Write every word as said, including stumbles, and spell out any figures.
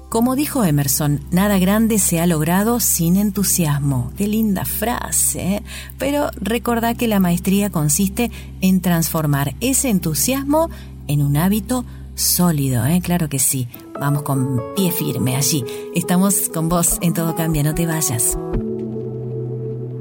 Como dijo Emerson, nada grande se ha logrado sin entusiasmo. Qué linda frase, ¿eh? Pero recordá que la maestría consiste en transformar ese entusiasmo en un hábito sólido, ¿eh? Claro que sí. Vamos con pie firme allí. Estamos con vos en Todo Cambia, no te vayas.